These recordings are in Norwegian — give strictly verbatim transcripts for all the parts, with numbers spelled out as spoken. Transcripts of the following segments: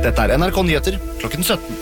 Dette er N R K Nyheter klokken sytten.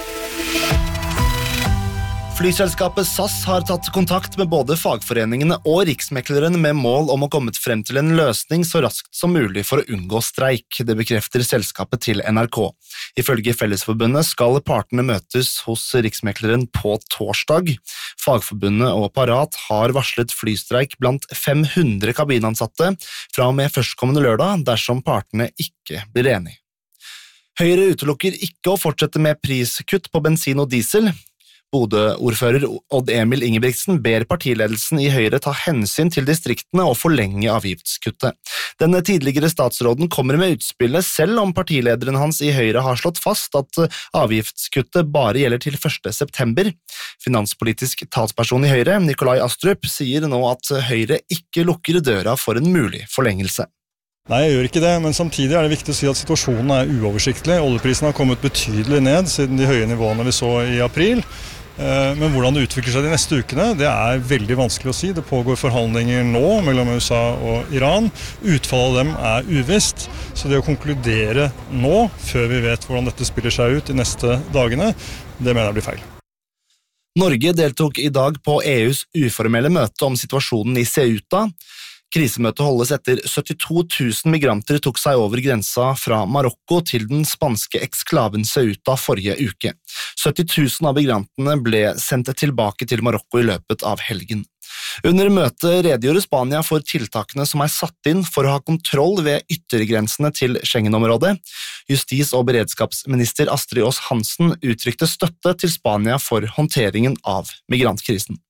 Flyselskapet S A S har tatt kontakt med både fagforeningene og riksmekleren med mål om å komme frem til en løsning så raskt som mulig for å unngå streik. Det bekrefter selskapet til N R K. Ifølge Fellesforbundet skal partene møtes hos riksmekleren på torsdag. Fagforbundet og Parat har varslet flystreik blant fem hundre kabinansatte fra og med førstkommende lørdag dersom partene ikke blir enige. Høyre utelukker ikke å fortsette med priskutt på bensin og diesel. Bodø-ordfører Odd Emil Ingebrigtsen ber partiledelsen i Høyre ta hensyn til distriktene og forlenge avgiftskuttet. Denne tidligere statsråden kommer med utspillet selv om partilederen hans i Høyre har slått fast at avgiftskuttet bare gjelder til første september. Finanspolitisk talsperson i Høyre, Nikolai Astrup, sier nå at Høyre ikke lukker døra for en mulig forlengelse. Nei, jeg gjør ikke det, men samtidig er det viktig å si at situasjonen er uoversiktlig. Oljeprisen har kommet betydelig ned siden de høye nivåene vi så i april. Men hvordan det utvikler seg de neste ukene, det er veldig vanskelig å si. Det pågår forhandlinger nå mellom U S A og Iran. Utfallet av dem er uvisst, så det å konkludere nå, før vi vet hvordan dette spiller seg ut de neste dagene, det mener jeg blir feil. Norge deltok i dag på E U's uformelle møte om situasjonen i Ceuta. Krisemøtet holdes etter syttito tusen migranter tok seg over grensa fra Marokko til den spanske eksklaven Ceuta forrige uke. sytti tusen av migrantene ble sendt tilbake til Marokko i løpet av helgen. Under møtet redegjorde Spania for tiltakene som er satt inn for å ha kontroll ved yttergrensene til Schengen-området. Justis- og beredskapsminister Astrid Aas Hansen uttrykte støtte til Spania for håndteringen av migrantkrisen.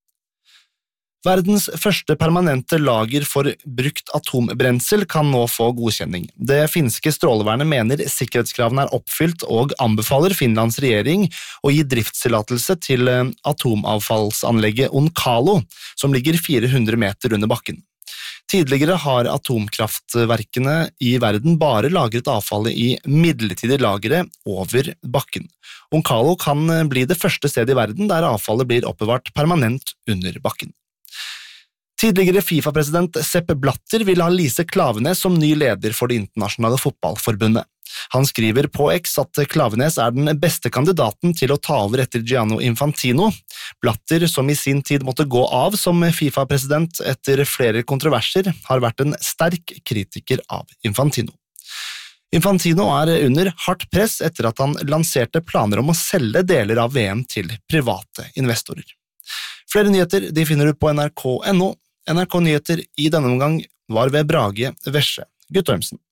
Verdens første permanente lager for brukt atombrensel kan nå få godkjenning. Det finske strålevernet mener sikkerhetskravene er oppfylt og anbefaler Finlands regjering å gi driftstillatelse til atomavfallsanlegget Onkalo, som ligger fire hundre meter under bakken. Tidligere har atomkraftverkene i verden bare lagret avfallet i midlertidige lagre over bakken. Onkalo kan bli det første stedet i verden der avfallet blir oppbevart permanent under bakken. Tidligere FIFA-president Sepp Blatter vil ha Lise Klaveness som ny leder for det internasjonale fotballforbundet. Han skriver på X at Klaveness er den beste kandidaten til å ta over etter Gianni Infantino. Blatter, som i sin tid måtte gå av som FIFA-president etter flere kontroverser, har vært en sterk kritiker av Infantino. Infantino er under hardt press etter at han lanserte planer om å selge deler av V M til private investorer. Flere nyheter de finner du på N R K punktum N O. N R K Nyheter i denne omgang var ved Brage Vesje Guttormsen.